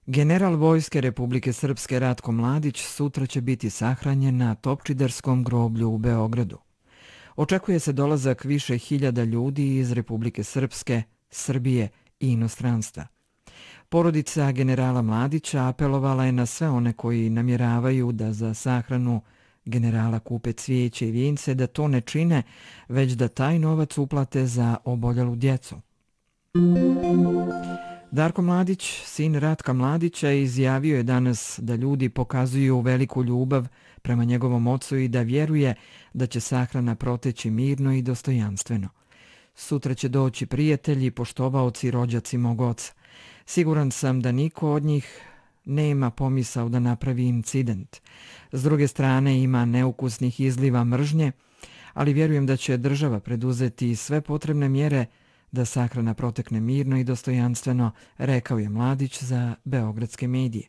General Vojske Republike Srpske Ratko Mladić sutra će biti sahranjen na Topčiderskom groblju u Beogradu. Očekuje se dolazak više hiljada ljudi iz Republike Srpske, Srbije i inostranstva. Porodica generala Mladića apelovala je na sve one koji namjeravaju da za sahranu generala kupe cvijeće i vijence da to ne čine, već da taj novac uplate za oboljalu djecu. Darko Mladić, sin Ratka Mladića, izjavio je danas da ljudi pokazuju veliku ljubav prema njegovom ocu i da vjeruje da će sahrana proteći mirno i dostojanstveno. Sutra će doći prijatelji, poštovaoci i rođaci mog oca. Siguran sam da niko od njih nema pomisao da napravi incident. S druge strane ima neukusnih izliva mržnje, ali vjerujem da će država preduzeti sve potrebne mjere da sahrana protekne mirno i dostojanstveno, rekao je Mladić za beogradske medije.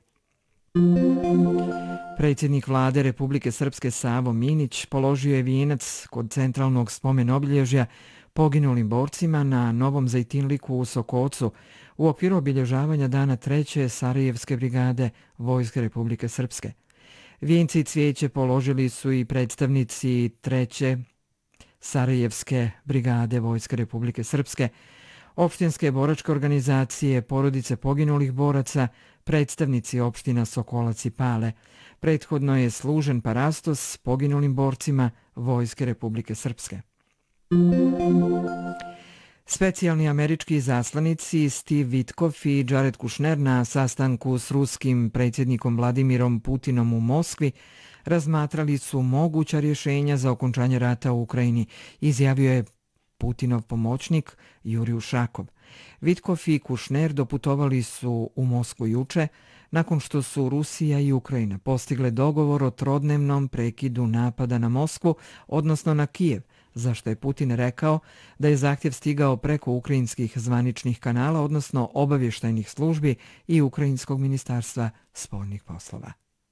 Predsjednik vlade Republike Srpske Savo Minić položio je vijenac kod centralnog spomen obilježja poginulim borcima na Novom Zajtinliku u Sokocu u okviru obilježavanja dana 3. Sarajevske brigade Vojske Republike Srpske. Vijenci i cvijeće položili su i predstavnici 3. Sarajevske brigade Vojske Republike Srpske, opštinske boračke organizacije, porodice poginulih boraca, predstavnici opština Sokolac i Pale. Prethodno je služen parastos poginulim borcima Vojske Republike Srpske. Specijalni američki zaslanici Steve Witkoff i Jared Kushner na sastanku s ruskim predsjednikom Vladimirom Putinom u Moskvi razmatrali su moguća rješenja za okončanje rata u Ukrajini, izjavio je Putinov pomoćnik Jurij Ušakov. Witkoff i Kushner doputovali su u Moskvu juče, nakon što su Rusija i Ukrajina postigle dogovor o trodnevnom prekidu napada na Moskvu, odnosno na Kijev, za što je Putin rekao da je zahtjev stigao preko ukrajinskih zvaničnih kanala, odnosno obavještajnih službi i Ukrajinskog ministarstva spoljnih poslova.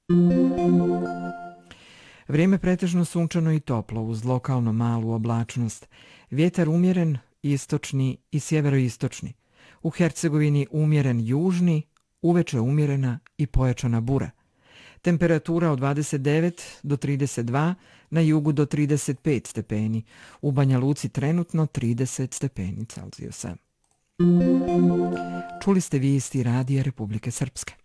Vrijeme pretežno sunčano i toplo uz lokalno malu oblačnost. Vjetar umjeren, istočni i sjeveroistočni. U Hercegovini umjeren južni, uveče umjerena i pojačana bura. Temperatura od 29 do 32, na jugu do 35 stepeni. U Banja Luci trenutno 30 stepeni Celzijusa. Čuli ste vijesti Radija Republike Srpske.